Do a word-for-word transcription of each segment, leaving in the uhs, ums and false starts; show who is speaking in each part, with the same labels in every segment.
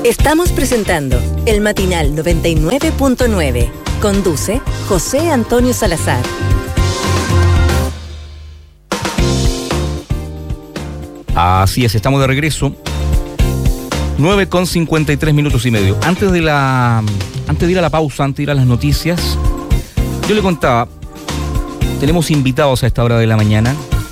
Speaker 1: Estamos presentando el Matinal noventa y nueve punto nueve. Conduce José Antonio Salazar.
Speaker 2: Así es, estamos de regreso. nueve con cincuenta y tres minutos y medio. Antes de la antes de ir a la pausa, antes de ir a las noticias, yo le contaba, tenemos invitados a esta hora de la mañana.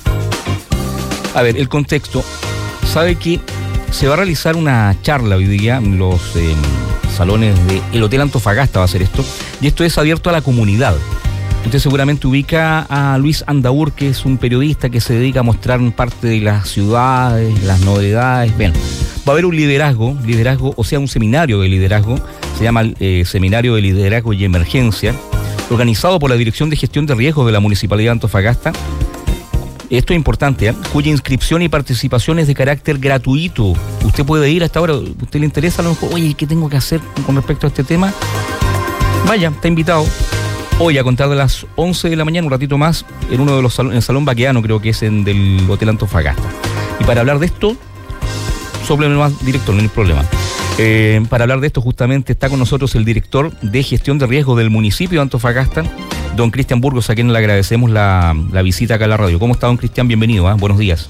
Speaker 2: A ver, el contexto. Sabe que se va a realizar una charla hoy día en los eh, salones del Hotel Antofagasta, va a ser esto, y esto es abierto a la comunidad. Usted seguramente ubica a Luis Andaur, que es un periodista que se dedica a mostrar parte de las ciudades, las novedades. Bien, va a haber un liderazgo, liderazgo, o sea, un seminario de liderazgo, se llama eh, Seminario de Liderazgo y Emergencia, organizado por la Dirección de Gestión de Riesgos de la Municipalidad de Antofagasta. Esto es importante, ¿eh? Cuya inscripción y participación es de carácter gratuito. Usted puede ir hasta ahora, ¿usted le interesa? A lo mejor, oye, ¿qué tengo que hacer con respecto a este tema? Vaya, está invitado. Hoy a contar de las once de la mañana, un ratito más, en uno de los salones, en el Salón Baqueano, creo que es en del Hotel Antofagasta. Y para hablar de esto, sópleme más, director, no hay problema. Eh, para hablar de esto, justamente está con nosotros el director de gestión de riesgos del municipio de Antofagasta, don Cristian Burgos, a quien le agradecemos la, la visita acá a la radio. ¿Cómo está, don Cristian? Bienvenido, ¿eh? Buenos días.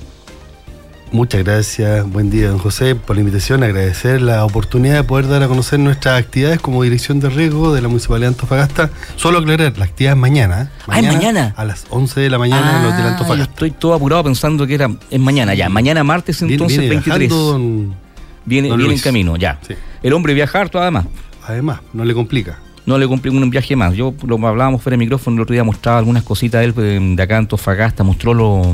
Speaker 3: Muchas gracias, buen día, don José, por la invitación, agradecer la oportunidad de poder dar a conocer nuestras actividades como Dirección de Riesgo de la Municipalidad de Antofagasta. Solo aclarar, la actividad es mañana.
Speaker 2: mañana ¿Ah, es mañana?
Speaker 3: A las once de la mañana ah, en el Hotel Antofagasta.
Speaker 2: Yo estoy todo apurado pensando que era es mañana ya, mañana martes entonces viene, viene veintitrés. Don, viene don viene en camino, ya. Sí. El hombre viaja harto además.
Speaker 3: Además, no le complica.
Speaker 2: No le complica un viaje más. Yo lo hablábamos fuera de micrófono, el otro día mostraba algunas cositas de él de acá en Antofagasta, mostró los...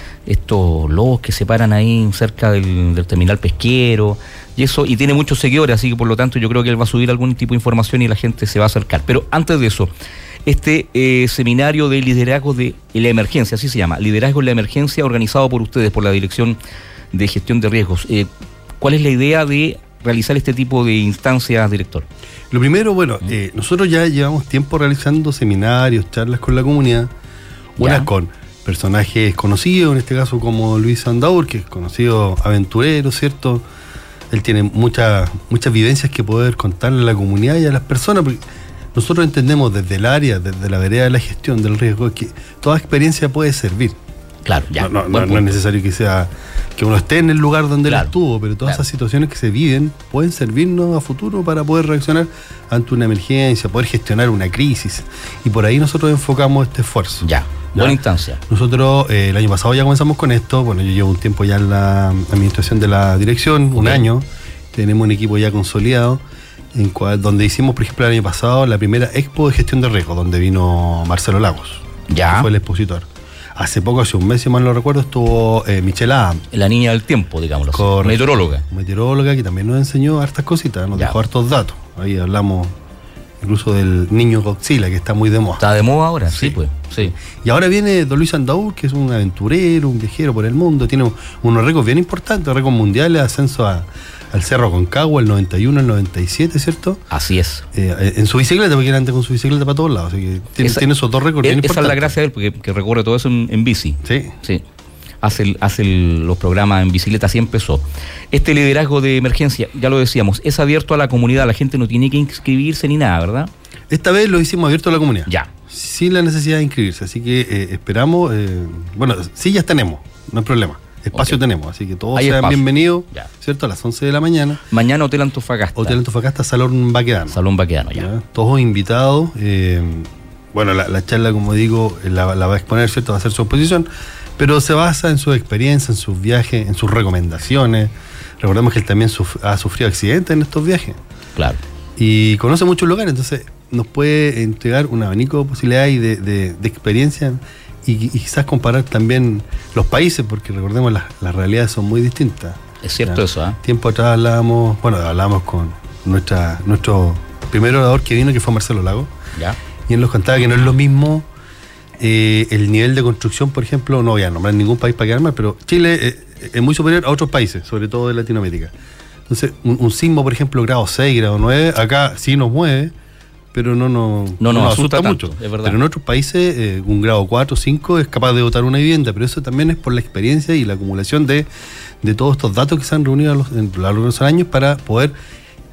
Speaker 2: estos lobos que se paran ahí cerca del, del terminal pesquero y eso, y tiene muchos seguidores, así que por lo tanto yo creo que él va a subir algún tipo de información y la gente se va a acercar. Pero antes de eso, este eh, seminario de liderazgo de la emergencia, así se llama, liderazgo en la emergencia, organizado por ustedes, por la Dirección de Gestión de Riesgos. Eh, ¿Cuál es la idea de realizar este tipo de instancias, director?
Speaker 3: Lo primero, bueno, eh, nosotros ya llevamos tiempo realizando seminarios, charlas con la comunidad, unas con personajes conocidos, en este caso como Luis Andaur, que es conocido aventurero, ¿cierto? Él tiene muchas muchas vivencias que poder contarle a la comunidad y a las personas, porque nosotros entendemos desde el área, desde la vereda de la gestión del riesgo, que toda experiencia puede servir.
Speaker 2: Claro, ya.
Speaker 3: No, no, no, no es necesario que sea que uno esté en el lugar donde
Speaker 2: claro,
Speaker 3: él estuvo, pero todas
Speaker 2: claro.
Speaker 3: esas situaciones que se viven pueden servirnos a futuro para poder reaccionar ante una emergencia, poder gestionar una crisis. Y por ahí nosotros enfocamos este esfuerzo.
Speaker 2: Ya. ¿Ya? Buena instancia.
Speaker 3: Nosotros eh, el año pasado ya comenzamos con esto. Bueno, yo llevo un tiempo ya en la administración de la dirección, un okay. año. Tenemos un equipo ya consolidado, en cual, donde hicimos, por ejemplo, el año pasado la primera expo de gestión de riesgo, donde vino Marcelo Lagos,
Speaker 2: ya.
Speaker 3: que fue el expositor. Hace poco, hace un mes, si mal no recuerdo, estuvo eh, Michelle Adam.
Speaker 2: La niña del tiempo, digámoslo así. Meteoróloga.
Speaker 3: Meteoróloga, que también nos enseñó hartas cositas, nos ya. dejó hartos datos. Ahí hablamos incluso del niño Godzilla, que está muy de moda.
Speaker 2: Está de moda ahora, sí, sí pues. Sí.
Speaker 3: Y ahora viene don Luis Andaur, que es un aventurero, un viajero por el mundo, tiene unos récords bien importantes, récords mundiales, ascenso a, al Cerro Aconcagua, el noventa y uno, el noventa y siete, ¿cierto?
Speaker 2: Así es.
Speaker 3: Eh, en su bicicleta, porque él anda con su bicicleta para todos lados, así que tiene, esa, tiene esos dos récords bien
Speaker 2: esa
Speaker 3: importantes.
Speaker 2: Esa es la gracia de él, porque que recorre todo eso en, en bici.
Speaker 3: Sí.
Speaker 2: Sí. Hace, el, hace el, los programas en bicicleta, así empezó. Este liderazgo de emergencia, ya lo decíamos, es abierto a la comunidad, la gente no tiene que inscribirse ni nada, ¿verdad?
Speaker 3: Esta vez lo hicimos abierto a la comunidad.
Speaker 2: Ya.
Speaker 3: Sin la necesidad de inscribirse, así que eh, esperamos, eh, bueno, sillas tenemos, no hay problema, espacio okay. tenemos, así que todos sean espacio. bienvenidos, ya. ¿cierto? A las once de la mañana.
Speaker 2: Mañana Hotel Antofagasta.
Speaker 3: Hotel Antofagasta, Salón Baqueano.
Speaker 2: Salón Baqueano, ya.
Speaker 3: ¿Ya? Todos invitados, eh, bueno, la, la charla, como digo, la, la va a exponer, ¿cierto? Va a hacer su exposición, pero se basa en su experiencia, en sus viajes, en sus recomendaciones. Recordemos que él también suf- ha sufrido accidentes en estos viajes.
Speaker 2: Claro.
Speaker 3: Y conoce muchos lugares, entonces nos puede entregar un abanico de posibilidades y de, de, de experiencia y, y quizás comparar también los países, porque recordemos las, las realidades son muy distintas.
Speaker 2: Es cierto, ¿ya? Eso, ¿eh?
Speaker 3: Tiempo atrás hablábamos, bueno, hablábamos con nuestra nuestro primer orador que vino, que fue Marcelo Lagos,
Speaker 2: ya.
Speaker 3: y él nos contaba que no es lo mismo eh, el nivel de construcción, por ejemplo, no voy a nombrar ningún país para quedar mal, pero Chile eh, es muy superior a otros países, sobre todo de Latinoamérica. Entonces, un, un sismo, por ejemplo, grado seis, grado nueve, acá sí nos mueve, pero no, no,
Speaker 2: no, no
Speaker 3: nos
Speaker 2: asusta,
Speaker 3: asusta
Speaker 2: mucho,
Speaker 3: mucho.
Speaker 2: Es verdad.
Speaker 3: Pero en otros países, eh, un grado cuatro, cinco es capaz de botar una vivienda, pero eso también es por la experiencia y la acumulación de, de todos estos datos que se han reunido a, los, a lo largo de los años para poder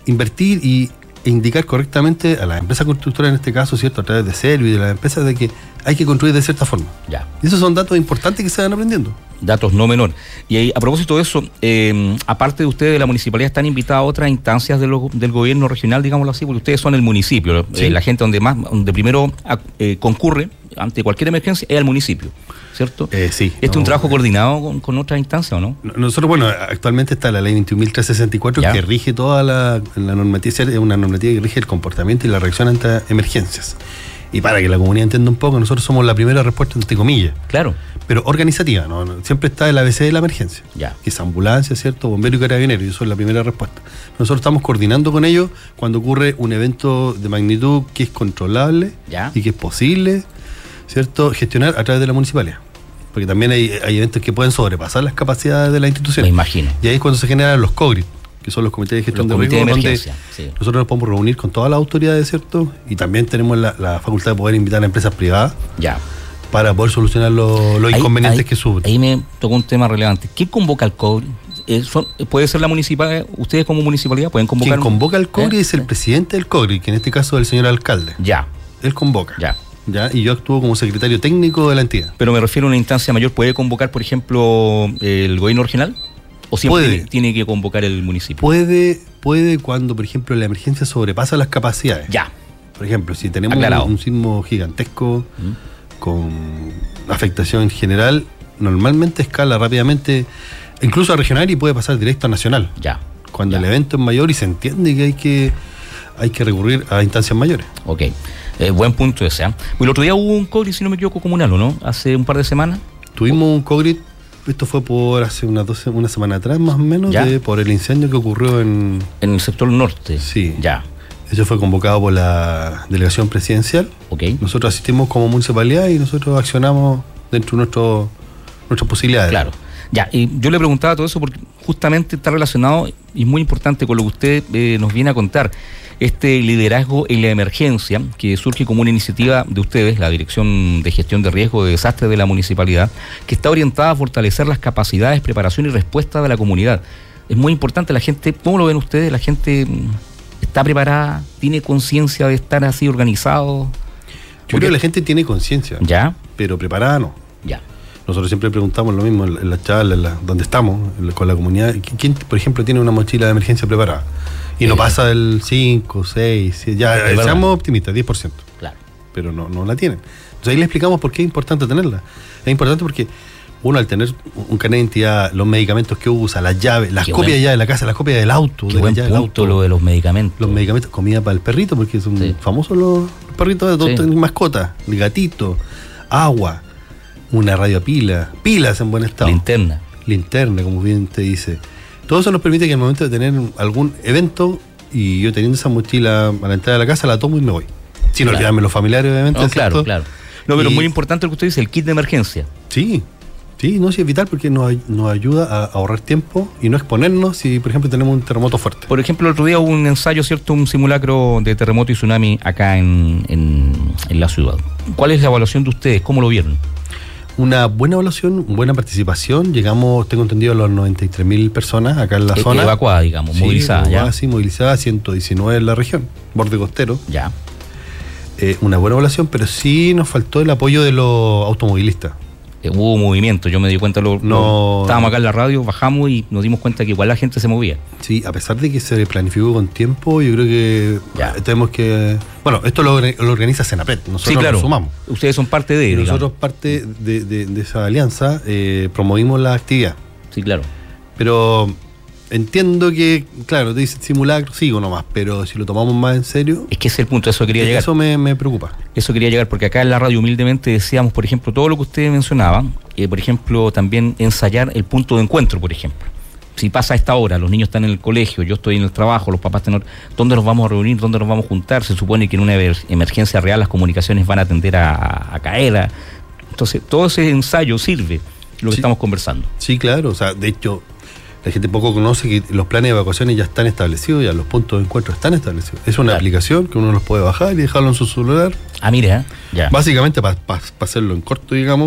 Speaker 3: invertir y e indicar correctamente a las empresas constructoras, en este caso, ¿cierto?, a través de Servi y de las empresas, de que hay que construir de cierta forma.
Speaker 2: Ya.
Speaker 3: Y esos son datos importantes que se van aprendiendo.
Speaker 2: Datos no menor. Y ahí, a propósito de eso, eh, aparte de ustedes de la municipalidad, ¿están invitadas a otras instancias de lo, del gobierno regional, digámoslo así? Porque ustedes son el municipio, sí. eh, la gente donde más, donde primero eh, concurre ante cualquier emergencia es el municipio, ¿cierto?
Speaker 3: Eh, sí.
Speaker 2: ¿Este es no, un trabajo coordinado con, con otras instancias o no?
Speaker 3: Nosotros, bueno, actualmente está la ley veintiún mil trescientos sesenta y cuatro ¿Ya? que rige toda la, la normativa, es una normativa que rige el comportamiento y la reacción ante emergencias. Y para que la comunidad entienda un poco, nosotros somos la primera respuesta, entre comillas.
Speaker 2: Claro.
Speaker 3: Pero organizativa, ¿no? Siempre está el A B C de la emergencia.
Speaker 2: Ya.
Speaker 3: Que es ambulancia, ¿cierto? Bombero y carabinero, y eso es la primera respuesta. Nosotros estamos coordinando con ellos cuando ocurre un evento de magnitud que es controlable
Speaker 2: ya.
Speaker 3: y que es posible, ¿cierto?, gestionar a través de la municipalidad. Porque también hay, hay eventos que pueden sobrepasar las capacidades de la institución.
Speaker 2: Me imagino.
Speaker 3: Y ahí es cuando se generan los COGRI, que son los comités de gestión
Speaker 2: los
Speaker 3: de riesgo,
Speaker 2: de
Speaker 3: donde
Speaker 2: sí.
Speaker 3: nosotros nos podemos reunir con todas las autoridades, ¿cierto? Y también tenemos la, la facultad de poder invitar a empresas privadas
Speaker 2: ya.
Speaker 3: para poder solucionar lo, los ahí, inconvenientes
Speaker 2: ahí,
Speaker 3: que sufren.
Speaker 2: Ahí me tocó un tema relevante. ¿Quién convoca al COGRI? Eh, son, ¿Puede ser la municipalidad? ¿Ustedes como municipalidad pueden convocar?
Speaker 3: Quien convoca al COGRI
Speaker 2: ¿Eh?
Speaker 3: es el presidente del COGRI, que en este caso es el señor alcalde.
Speaker 2: Ya.
Speaker 3: Él convoca.
Speaker 2: Ya.
Speaker 3: Ya, y yo actúo como secretario técnico de la entidad.
Speaker 2: Pero me refiero a una instancia mayor. ¿Puede convocar, por ejemplo, el gobierno regional? ¿O siempre tiene, tiene que convocar el municipio?
Speaker 3: Puede, puede cuando, por ejemplo, la emergencia sobrepasa las capacidades.
Speaker 2: Ya.
Speaker 3: Por ejemplo, si tenemos un, un sismo gigantesco ¿Mm? con afectación general, normalmente escala rápidamente, incluso a regional, y puede pasar directo a nacional.
Speaker 2: Ya.
Speaker 3: Cuando
Speaker 2: ya.
Speaker 3: el evento es mayor y se entiende que hay que, hay que recurrir a instancias mayores.
Speaker 2: Ok. Eh, buen punto ese. ¿eh? El otro día hubo un COGRI, si no me equivoco, comunal, ¿o no? Hace un par de semanas.
Speaker 3: Tuvimos un COGRI, esto fue por hace unas doce, una semana atrás más o menos, de, por el incendio que ocurrió en...
Speaker 2: En el sector norte.
Speaker 3: Sí.
Speaker 2: Ya.
Speaker 3: Eso fue convocado por la delegación presidencial.
Speaker 2: Ok.
Speaker 3: Nosotros asistimos como municipalidad y nosotros accionamos dentro de nuestro, nuestras posibilidades.
Speaker 2: Claro. Ya, y yo le preguntaba todo eso porque justamente está relacionado y es muy importante con lo que usted eh, nos viene a contar. Este liderazgo en la emergencia, que surge como una iniciativa de ustedes, la Dirección de Gestión de Riesgo de Desastres de la Municipalidad, que está orientada a fortalecer las capacidades, preparación y respuesta de la comunidad. Es muy importante, la gente, ¿cómo lo ven ustedes? ¿La gente está preparada? ¿Tiene conciencia de estar así organizado?
Speaker 3: Yo creo que la gente tiene conciencia,
Speaker 2: ¿ya?
Speaker 3: Pero preparada no.
Speaker 2: Ya.
Speaker 3: Nosotros siempre preguntamos lo mismo en las charlas, la, donde estamos, en la, con la comunidad. ¿Quién, por ejemplo, tiene una mochila de emergencia preparada? Y no pasa del cinco, seis, ya, seamos optimistas, diez por ciento.
Speaker 2: Claro.
Speaker 3: Pero no, no la tienen. Entonces ahí le explicamos por qué es importante tenerla. Es importante porque uno, al tener un carnet de identidad, los medicamentos que usa, las llaves, las qué copias buen, ya de la casa, las copias del auto.
Speaker 2: Qué
Speaker 3: de
Speaker 2: buen
Speaker 3: la
Speaker 2: punto
Speaker 3: auto,
Speaker 2: lo de los medicamentos.
Speaker 3: Los medicamentos, comida para el perrito, porque son sí. famosos los, los perritos de sí. mascotas, el gatito, agua, una radio a pila, pilas en buen estado.
Speaker 2: Linterna.
Speaker 3: Linterna, como bien te dice. Todo eso nos permite que en el momento de tener algún evento y yo teniendo esa mochila a la entrada de la casa, la tomo y me voy. Sin claro. olvidarme los familiares, obviamente.
Speaker 2: No, claro, claro. No, pero y, muy importante lo que usted dice, el kit de emergencia.
Speaker 3: Sí, sí, no, sí, es vital porque nos, nos ayuda a ahorrar tiempo y no exponernos si, por ejemplo, tenemos un terremoto fuerte.
Speaker 2: Por ejemplo, el otro día hubo un ensayo, ¿cierto? Un simulacro de terremoto y tsunami acá en, en, en la ciudad. ¿Cuál es la evaluación de ustedes? ¿Cómo lo vieron?
Speaker 3: Una buena evaluación, buena participación. Llegamos, tengo entendido, a los noventa y tres mil personas acá en la
Speaker 2: e-
Speaker 3: zona.
Speaker 2: Evacuada, digamos,
Speaker 3: sí,
Speaker 2: movilizada.
Speaker 3: Ya. Sí, movilizada, ciento diecinueve en la región, borde costero.
Speaker 2: Ya.
Speaker 3: Eh, una buena evaluación, pero sí nos faltó el apoyo de los automovilistas.
Speaker 2: Eh, hubo movimiento, yo me di cuenta, lo,
Speaker 3: no,
Speaker 2: lo, estábamos acá en la radio, bajamos y nos dimos cuenta que igual la gente se movía.
Speaker 3: Sí, a pesar de que se planificó con tiempo, yo creo que ya. tenemos que... Bueno, esto lo, lo organiza Senapred, nosotros
Speaker 2: sí, claro.
Speaker 3: nos sumamos.
Speaker 2: Ustedes son parte de...
Speaker 3: Nosotros
Speaker 2: digamos.
Speaker 3: parte de, de, de esa alianza eh, promovimos la actividad.
Speaker 2: Sí, claro.
Speaker 3: Pero entiendo que, claro, te dicen simulacro, sigo nomás, pero si lo tomamos más en serio...
Speaker 2: Es que ese es el punto, eso quería llegar.
Speaker 3: Eso me, me preocupa.
Speaker 2: Eso quería llegar, porque acá en la radio humildemente decíamos, por ejemplo, todo lo que ustedes mencionaban, eh, por ejemplo, también ensayar el punto de encuentro, por ejemplo. Si pasa a esta hora, los niños están en el colegio, yo estoy en el trabajo, los papás están... ¿Dónde nos vamos a reunir? ¿Dónde nos vamos a juntar? Se supone que en una emergencia real las comunicaciones van a tender a, a, a caer. A... Entonces, todo ese ensayo sirve, lo que sí. estamos conversando.
Speaker 3: Sí, claro, o sea, de hecho... La gente poco conoce que los planes de evacuaciones ya están establecidos, ya los puntos de encuentro están establecidos. Es una claro. aplicación que uno los puede bajar y dejarlo en su celular.
Speaker 2: Ah, mira, ya.
Speaker 3: Básicamente, para pa, pa hacerlo en corto, digamos,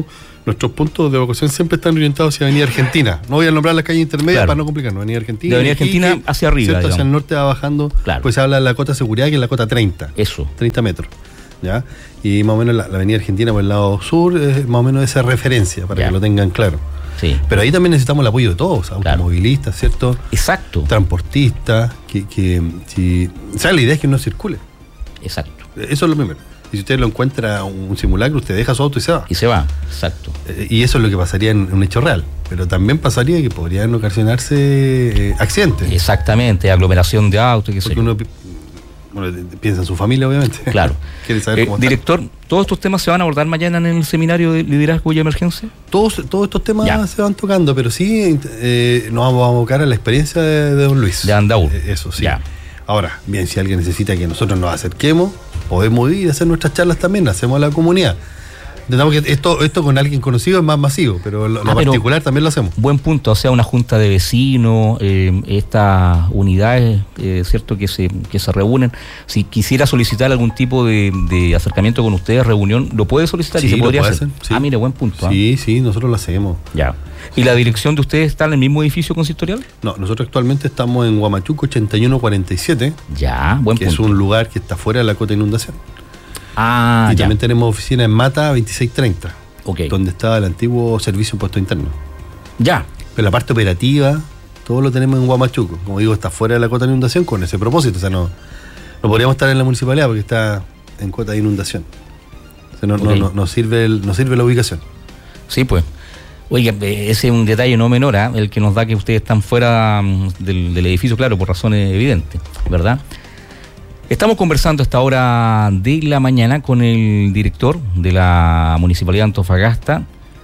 Speaker 3: nuestros puntos de evacuación siempre están orientados hacia Avenida Argentina. No voy a nombrar las calles intermedias
Speaker 2: claro.
Speaker 3: para no complicarnos. Avenida Argentina.
Speaker 2: De Avenida Argentina
Speaker 3: y,
Speaker 2: hacia arriba,
Speaker 3: ¿cierto?
Speaker 2: digamos.
Speaker 3: Hacia el norte va bajando,
Speaker 2: claro.
Speaker 3: pues se habla de la cota de seguridad, que es la cota treinta.
Speaker 2: Eso.
Speaker 3: treinta metros. ¿Ya? Y más o menos la, la Avenida Argentina por el lado sur es más o menos esa referencia, para ya. que lo tengan claro.
Speaker 2: Sí.
Speaker 3: Pero ahí también necesitamos el apoyo de todos, automovilistas, claro. ¿cierto?
Speaker 2: Exacto.
Speaker 3: Transportistas, que, que si, o sea, la idea es que no circule.
Speaker 2: Exacto.
Speaker 3: Eso es lo primero. Y si usted lo encuentra un simulacro, usted deja su auto y se va.
Speaker 2: Y se va, exacto.
Speaker 3: Eh, y eso es lo que pasaría en un hecho real. Pero también pasaría que podrían ocasionarse eh, accidentes.
Speaker 2: Exactamente, aglomeración de autos, qué sé yo.
Speaker 3: Porque uno bueno, piensa en su familia, obviamente.
Speaker 2: Claro.
Speaker 3: Quiere saber
Speaker 2: eh,
Speaker 3: cómo
Speaker 2: director, ¿todos estos temas se van a abordar mañana en el seminario de liderazgo y emergencia?
Speaker 3: Todos, todos estos temas
Speaker 2: ya.
Speaker 3: se van tocando, pero sí eh, nos vamos a abocar a la experiencia de, de don Luis.
Speaker 2: De Andaur.
Speaker 3: Eh, eso sí.
Speaker 2: Ya.
Speaker 3: Ahora, bien, si alguien necesita que nosotros nos acerquemos, podemos ir a hacer nuestras charlas también, las hacemos a la comunidad. Entendamos que esto, esto con alguien conocido es más masivo, pero lo, ah, lo pero particular también lo hacemos.
Speaker 2: Buen punto, o sea, una junta de vecinos, eh, estas unidades, eh, cierto, que se que se reúnen. Si quisiera solicitar algún tipo de, de acercamiento con ustedes, reunión, ¿lo puede solicitar?
Speaker 3: Sí,
Speaker 2: y se podría
Speaker 3: puede
Speaker 2: hacer.
Speaker 3: hacer sí.
Speaker 2: Ah, mire, buen punto.
Speaker 3: Sí,
Speaker 2: ¿eh?
Speaker 3: sí, nosotros lo hacemos.
Speaker 2: Ya. ¿Y la dirección de ustedes está en el mismo edificio consistorial?
Speaker 3: No, nosotros actualmente estamos en Huamachuco ochenta y uno cuarenta y siete.
Speaker 2: Ya, buen
Speaker 3: que
Speaker 2: punto.
Speaker 3: Es un lugar que está fuera de la cota de inundación.
Speaker 2: Ah,
Speaker 3: y
Speaker 2: ya.
Speaker 3: también tenemos oficina en Mata veintiséis treinta.
Speaker 2: Okay.
Speaker 3: Donde estaba el antiguo servicio de impuesto interno.
Speaker 2: Ya.
Speaker 3: Pero la parte operativa, todo lo tenemos en Huamachuco. Como digo, está fuera de la cota de inundación con ese propósito. O sea, no, no podríamos estar en la municipalidad porque está en cota de inundación. O sea, no, okay. no, no, no, sirve el, no sirve la ubicación.
Speaker 2: Sí, pues. Oiga, ese es un detalle no menor, ¿eh? El que nos da que ustedes están fuera del, del edificio, claro, por razones evidentes, ¿verdad? Estamos conversando a esta hora de la mañana con el director de la Municipalidad de Antofagasta,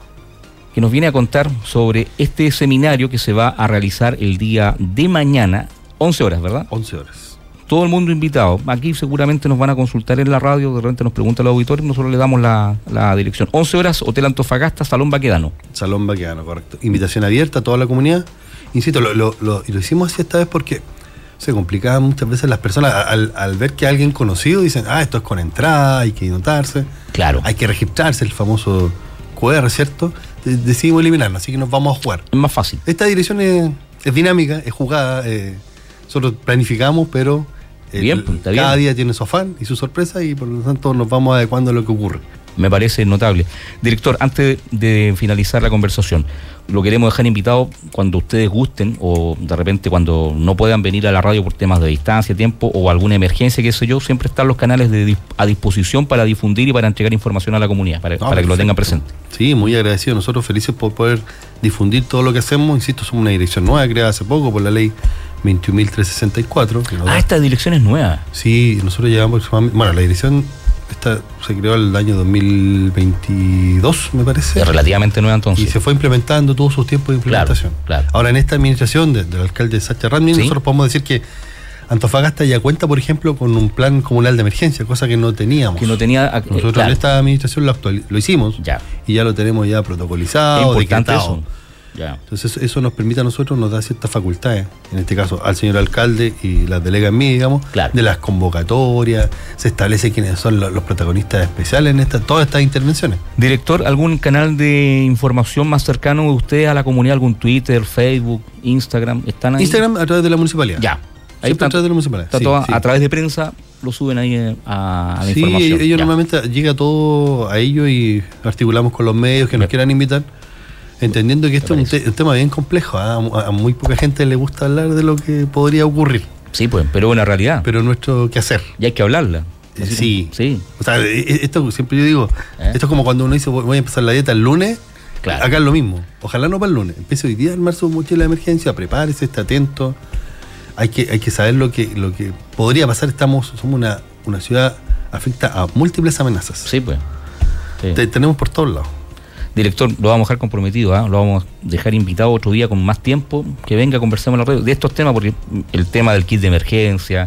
Speaker 2: que nos viene a contar sobre este seminario que se va a realizar el día de mañana, once horas, ¿verdad?
Speaker 3: once horas.
Speaker 2: Todo el mundo invitado. Aquí seguramente nos van a consultar en la radio, de repente nos pregunta el auditorio y nosotros le damos la, la dirección. once horas, Hotel Antofagasta, Salón Baquedano.
Speaker 3: Salón Baquedano, correcto. Invitación abierta a toda la comunidad. Insisto, lo, lo, lo, y lo hicimos así esta vez porque se complicaban muchas veces las personas al, al ver que alguien conocido dicen, ah, esto es con entrada, hay que anotarse,
Speaker 2: claro,
Speaker 3: hay que registrarse, el famoso cu erre, ¿cierto? De, decidimos eliminarlo, así que nos vamos a jugar.
Speaker 2: Es más fácil.
Speaker 3: Esta dirección es, es dinámica, es jugada, eh, nosotros planificamos, pero el,
Speaker 2: bien, pues,
Speaker 3: cada
Speaker 2: bien.
Speaker 3: día tiene su afán y su sorpresa y por lo tanto nos vamos adecuando a lo que ocurre.
Speaker 2: Me parece notable. Director, antes de finalizar la conversación, lo queremos dejar invitado cuando ustedes gusten o de repente cuando no puedan venir a la radio por temas de distancia, tiempo o alguna emergencia, qué sé yo, siempre están los canales de, a disposición para difundir y para entregar información a la comunidad, para,
Speaker 3: no,
Speaker 2: para que lo tengan presente.
Speaker 3: Sí, muy agradecido. Nosotros felices por poder difundir todo lo que hacemos. Insisto, somos una dirección nueva creada hace poco por la ley veintiún mil trescientos sesenta y cuatro.
Speaker 2: Ah, da... esta dirección es nueva.
Speaker 3: Sí, nosotros llevamos, bueno, la dirección esta se creó el año dos mil veintidós, me parece.
Speaker 2: Es relativamente nueva entonces.
Speaker 3: Y se fue implementando todos sus tiempos de implementación.
Speaker 2: Claro, claro.
Speaker 3: Ahora, en esta administración de, del alcalde Sacha Radmin, ¿sí? Nosotros podemos decir que Antofagasta ya cuenta, por ejemplo, con un plan comunal de emergencia, cosa que no teníamos.
Speaker 2: Que no tenía.
Speaker 3: Eh, Nosotros claro. en esta administración lo, actual, lo hicimos
Speaker 2: ya.
Speaker 3: Y ya lo tenemos ya protocolizado,
Speaker 2: es importante eso.
Speaker 3: Ya. Entonces eso nos permite a nosotros, nos da ciertas facultades, en este caso al señor alcalde y las delega en mí, digamos,
Speaker 2: claro.
Speaker 3: de las convocatorias, se establece quiénes son los, los protagonistas especiales en esta, todas estas intervenciones.
Speaker 2: Director, ¿algún canal de información más cercano de usted a la comunidad? ¿Algún Twitter, Facebook, Instagram? ¿Están ahí?
Speaker 3: Instagram a través de la municipalidad.
Speaker 2: Ya.
Speaker 3: Ahí está, a través de la municipalidad.
Speaker 2: Está
Speaker 3: sí,
Speaker 2: todo,
Speaker 3: sí.
Speaker 2: A través de prensa lo suben ahí a, a la
Speaker 3: sí,
Speaker 2: información.
Speaker 3: Sí, ellos ya. Normalmente llega todo a ellos y articulamos con los medios que nos quieran invitar. Entendiendo que esto es un, te, un tema bien complejo, ¿eh? a, a muy poca gente le gusta hablar de lo que podría ocurrir.
Speaker 2: Sí, pues, pero es una realidad.
Speaker 3: Pero nuestro quehacer.
Speaker 2: Y hay que hablarla.
Speaker 3: Eh, sí.
Speaker 2: sí.
Speaker 3: O sea, esto siempre yo digo, ¿eh? Esto es como cuando uno dice voy a empezar la dieta el lunes, claro. Acá es lo mismo. Ojalá no para el lunes. Empiece hoy día a armar su mochila de emergencia, prepárese, esté atento. Hay que, hay que saber lo que, lo que podría pasar. Estamos, somos una, una ciudad afecta a múltiples amenazas.
Speaker 2: Sí, pues. Sí.
Speaker 3: Te, tenemos por todos lados.
Speaker 2: Director, lo vamos a dejar comprometido, ¿eh? Lo vamos a dejar invitado otro día con más tiempo, que venga, conversemos en la radio de estos temas, porque el tema del kit de emergencia,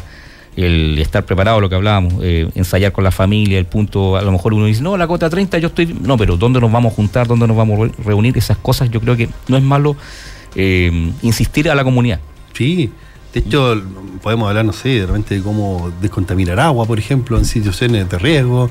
Speaker 2: el estar preparado, lo que hablábamos, eh, ensayar con la familia, el punto, a lo mejor uno dice, no, la cota treinta yo estoy, no, pero ¿dónde nos vamos a juntar? ¿Dónde nos vamos a reunir? Esas cosas yo creo que no es malo eh, insistir a la comunidad.
Speaker 3: Sí, de hecho podemos hablar, no sé, de repente de cómo descontaminar agua, por ejemplo, en situaciones de riesgo.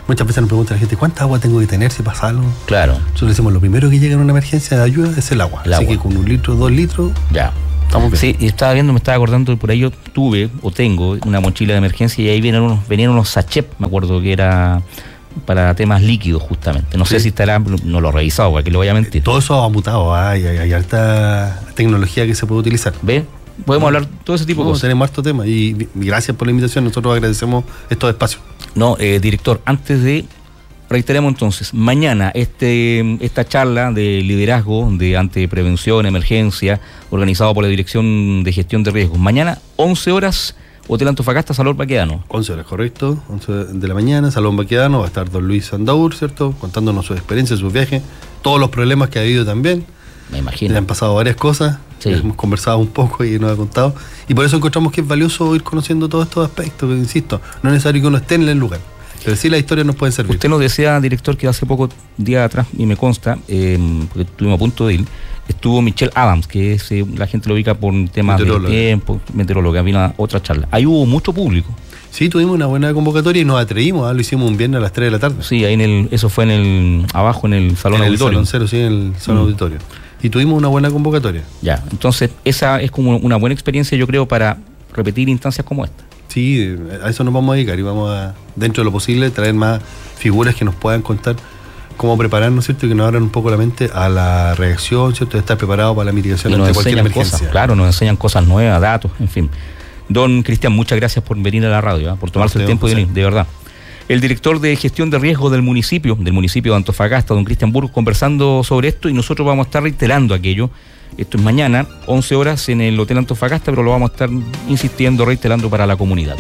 Speaker 3: Muchas veces nos pregunta la gente, ¿cuánta agua tengo que tener si pasa algo?
Speaker 2: Claro.
Speaker 3: Nosotros decimos, lo primero que llega en una emergencia de ayuda es el agua.
Speaker 2: El
Speaker 3: Así
Speaker 2: agua.
Speaker 3: que con un litro, dos litros,
Speaker 2: ya.
Speaker 3: estamos bien.
Speaker 2: Sí, y estaba viendo, me estaba acordando, por ahí yo tuve o tengo una mochila de emergencia y ahí vienen unos, venían unos sachets, me acuerdo que era para temas líquidos justamente. No
Speaker 3: Sí.
Speaker 2: sé si estará, no lo he revisado, para que lo vaya a mentir.
Speaker 3: Todo eso ha mutado, ¿ah? hay, hay, hay harta tecnología que se puede utilizar.
Speaker 2: ¿Ve? Podemos hablar todo ese tipo de
Speaker 3: No,
Speaker 2: cosas.
Speaker 3: tenemos harto tema y, y gracias por la invitación, nosotros agradecemos estos espacios.
Speaker 2: No, eh, director, antes de, reiteremos entonces, mañana este esta charla de liderazgo de ante prevención, emergencia, organizado por la Dirección de Gestión de Riesgos. Mañana, once horas, Hotel Antofagasta, Salón Baquedano.
Speaker 3: once horas, correcto, once de la mañana, Salón Baquedano, va a estar don Luis Andaur, ¿cierto? Contándonos su experiencia, sus viajes, todos los problemas que ha habido también.
Speaker 2: Me imagino.
Speaker 3: Le han pasado varias cosas,
Speaker 2: Sí.
Speaker 3: hemos conversado un poco y nos ha contado. Y por eso encontramos que es valioso ir conociendo todos estos aspectos, que insisto, no es necesario que uno esté en el lugar, pero sí las historias nos pueden servir.
Speaker 2: Usted nos decía, director, que hace poco, día atrás, y me consta, eh, porque estuvimos a punto de ir, estuvo Michelle Adams, que es, eh, la gente lo ubica por temas de
Speaker 3: Meteoróloga.
Speaker 2: tiempo, meteoróloga, vino a otra charla. Ahí hubo mucho público.
Speaker 3: Sí, tuvimos una buena convocatoria y nos atrevimos, ¿ah? Lo hicimos un viernes a las tres de la tarde.
Speaker 2: Sí, ahí en el, eso fue en el, abajo en el salón
Speaker 3: en el
Speaker 2: auditorio.
Speaker 3: Salón Cero, sí, en el Salón
Speaker 2: Mm.
Speaker 3: Auditorio. Y tuvimos una buena convocatoria.
Speaker 2: Ya, entonces esa es como una buena experiencia, yo creo, para repetir instancias como esta.
Speaker 3: Sí, a eso nos vamos a dedicar y vamos a, dentro de lo posible, traer más figuras que nos puedan contar cómo prepararnos, ¿cierto? Y que nos abran un poco la mente a la reacción, ¿cierto? De estar preparado para la mitigación
Speaker 2: Y nos
Speaker 3: ante cualquier
Speaker 2: enseñan
Speaker 3: emergencia.
Speaker 2: cosas, claro, nos enseñan cosas nuevas, datos, en fin. Don Cristian, muchas gracias por venir a la radio, ¿eh? Por tomarse el
Speaker 3: usted,
Speaker 2: tiempo de
Speaker 3: José.
Speaker 2: venir, de verdad. El director de gestión de riesgo del municipio, del municipio de Antofagasta, don Cristian Burgos, conversando sobre esto y nosotros vamos a estar reiterando aquello. Esto es mañana, once horas en el Hotel Antofagasta, pero lo vamos a estar insistiendo, reiterando para la comunidad.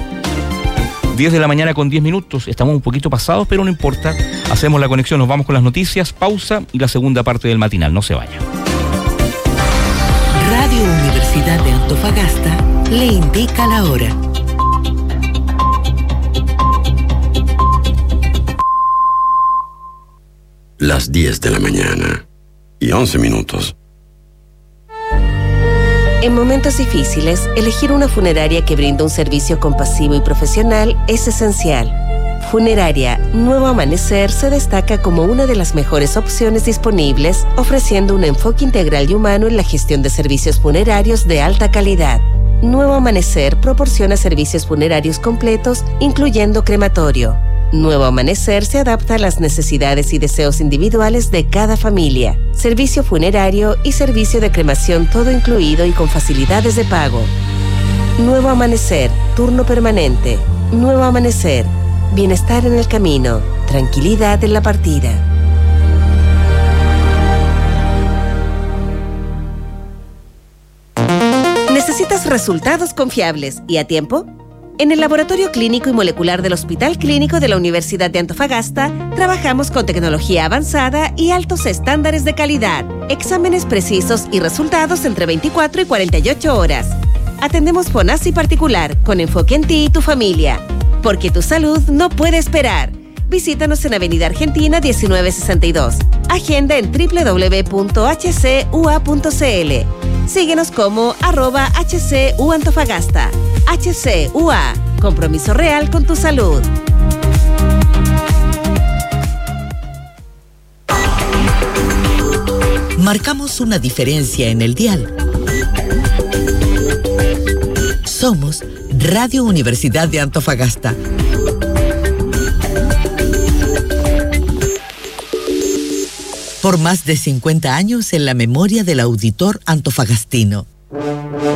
Speaker 2: diez de la mañana con diez minutos, estamos un poquito pasados, pero no importa, hacemos la conexión, nos vamos con las noticias, pausa y la segunda parte del matinal, no se vaya.
Speaker 1: Radio Universidad de Antofagasta le indica la hora.
Speaker 4: Las diez de la mañana y once minutos.
Speaker 5: En momentos difíciles, elegir una funeraria que brinda un servicio compasivo y profesional es esencial. Funeraria Nuevo Amanecer se destaca como una de las mejores opciones disponibles, ofreciendo un enfoque integral y humano en la gestión de servicios funerarios de alta calidad. Nuevo Amanecer proporciona servicios funerarios completos, incluyendo crematorio. Nuevo Amanecer se adapta a las necesidades y deseos individuales de cada familia. Servicio funerario y servicio de cremación todo incluido y con facilidades de pago. Nuevo Amanecer, turno permanente. Nuevo Amanecer, bienestar en el camino, tranquilidad en la partida. ¿Necesitas resultados confiables y a tiempo? En el Laboratorio Clínico y Molecular del Hospital Clínico de la Universidad de Antofagasta, trabajamos con tecnología avanzada y altos estándares de calidad, exámenes precisos y resultados entre veinticuatro y cuarenta y ocho horas. Atendemos FONASI particular, con enfoque en ti y tu familia, porque tu salud no puede esperar. Visítanos en Avenida Argentina diecinueve sesenta y dos. Agenda en doble u doble u doble u punto h c u a punto c l. Síguenos como arroba H C U Antofagasta. H C U A, compromiso real con tu salud.
Speaker 6: Marcamos una diferencia en el dial. Somos Radio Universidad de Antofagasta. Por más de cincuenta años en la memoria del auditor antofagastino.